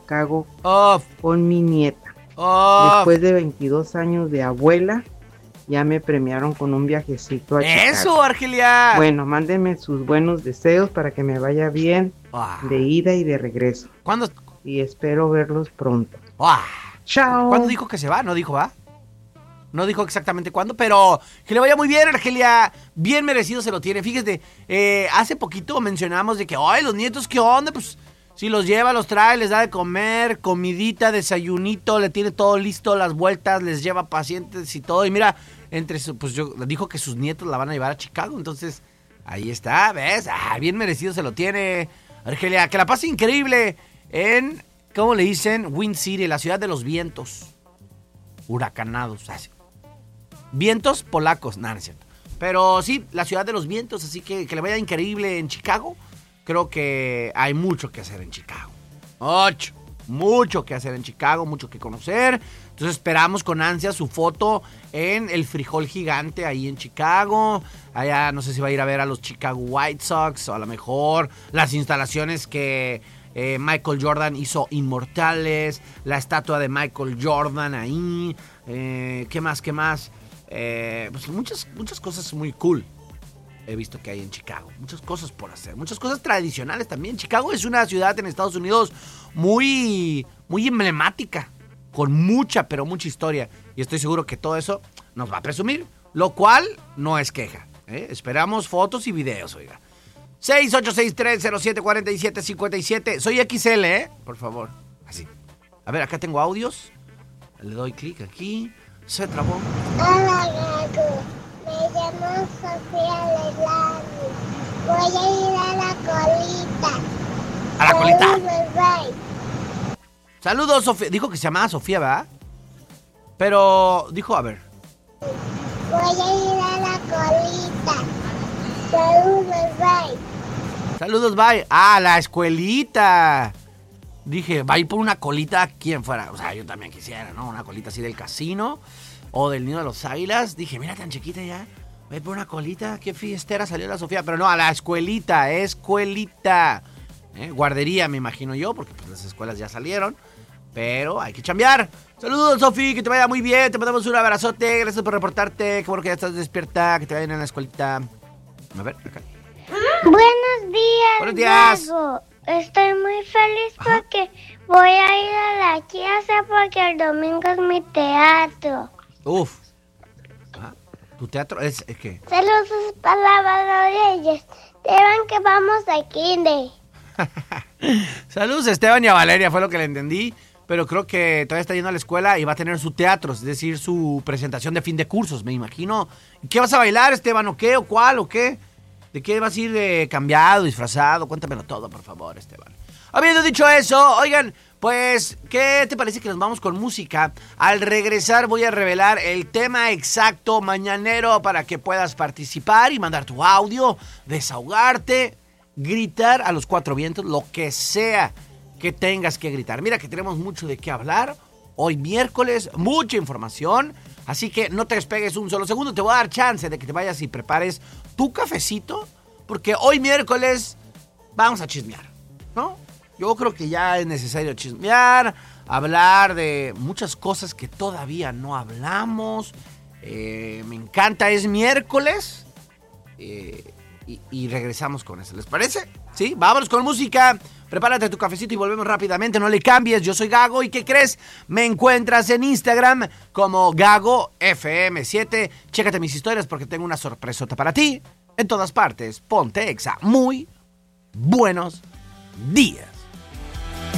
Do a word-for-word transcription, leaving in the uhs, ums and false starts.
Chicago Uf. con mi nieta. Uf. Después de veintidós años de abuela, ya me premiaron con un viajecito a Chicago. ¡Eso, Argelia! Bueno, mándenme sus buenos deseos para que me vaya bien Ah. de ida y de regreso. ¿Cuándo? Y espero verlos pronto. Ah. ¡Chao! ¿Cuándo dijo que se va? No dijo, ¿va? No dijo exactamente cuándo, pero que le vaya muy bien, Argelia. Bien merecido se lo tiene. Fíjate, eh, hace poquito mencionamos de que, ay, los nietos, ¿qué onda? Pues si los lleva, los trae, les da de comer, comidita, desayunito, le tiene todo listo, las vueltas, les lleva pacientes y todo. Y mira, entre su, pues yo dijo que sus nietos la van a llevar a Chicago, entonces ahí está, ¿ves? Ah, bien merecido se lo tiene, Argelia. Que la pase increíble en, ¿cómo le dicen? Wind City, la ciudad de los vientos. Huracanados, así. Vientos polacos, nada, no es cierto. Pero sí, la ciudad de los vientos, así que que le vaya increíble en Chicago. Creo que hay mucho que hacer en Chicago. Ocho. Mucho que hacer en Chicago, mucho que conocer. Entonces esperamos con ansia su foto en el frijol gigante ahí en Chicago. Allá no sé si va a ir a ver a los Chicago White Sox o a lo mejor las instalaciones que eh, Michael Jordan hizo inmortales. La estatua de Michael Jordan ahí. Eh, ¿Qué más? ¿Qué más? Eh, pues muchas, muchas cosas muy cool he visto que hay en Chicago. Muchas cosas por hacer. Muchas cosas tradicionales también. Chicago es una ciudad en Estados Unidos muy, muy emblemática. Con mucha, pero mucha historia. Y estoy seguro que todo eso nos va a presumir. Lo cual no es queja. ¿eh? Esperamos fotos y videos, oiga. seis ocho seis tres cero siete cuatro siete cinco siete. Soy X L, ¿eh? Por favor. Así. A ver, acá tengo audios. Le doy clic aquí. Se trabó. Hola, Gago. Me llamo Sofía Leilani. Voy a ir a la colita. ¿A la colita? Saludos, bye. Saludos, Sofía. Dijo que se llamaba Sofía, ¿verdad? Pero dijo, a ver. Voy a ir a la colita. Saludos, bye. Saludos, bye. Ah, la escuelita. Dije, va a ir por una colita, ¿quién fuera? O sea, yo también quisiera, ¿no? Una colita así del casino o del nido de los águilas. Dije, mira, tan chiquita ya. Va a ir por una colita. Qué fiestera salió la Sofía. Pero no, a la escuelita, escuelita. ¿Eh? Guardería, me imagino yo, porque pues, las escuelas ya salieron. Pero hay que chambear. Saludos, Sofi, que te vaya muy bien. Te mandamos un abrazote. Gracias por reportarte. Qué bueno que ya estás despierta. Que te vayan en la escuelita. A ver, acá. Buenos días, Buenos días. Gago. Estoy muy feliz Ajá. porque voy a ir a la clase porque el domingo es mi teatro. Uf. Ah, ¿tu teatro es, es qué? Saludos para la Reyes. Esteban, que vamos a kinder. Saludos a Esteban y a Valeria, fue lo que le entendí. Pero creo que todavía está yendo a la escuela y va a tener su teatro, es decir, su presentación de fin de cursos, me imagino. ¿Qué vas a bailar, Esteban, o qué, o cuál, o qué? ¿De qué vas a ir eh, cambiado, disfrazado? Cuéntamelo todo, por favor, Esteban. Habiendo dicho eso, oigan, pues, ¿qué te parece que nos vamos con música? Al regresar voy a revelar el tema exacto mañanero para que puedas participar y mandar tu audio, desahogarte, gritar a los cuatro vientos, lo que sea que tengas que gritar. Mira que tenemos mucho de qué hablar. Hoy miércoles, mucha información. Así que no te despegues un solo segundo. Te voy a dar chance de que te vayas y prepares tu cafecito. Porque hoy miércoles vamos a chismear, ¿no? Yo creo que ya es necesario chismear, hablar de muchas cosas que todavía no hablamos. Eh, me encanta, es miércoles. Eh, y, y regresamos con eso. ¿Les parece? ¿Sí? Vámonos con música. Prepárate tu cafecito y volvemos rápidamente. No le cambies. Yo soy Gago. ¿Y qué crees? Me encuentras en Instagram como Gago F M siete. Chécate mis historias porque tengo una sorpresota para ti. En todas partes. Ponte Exa. Muy buenos días.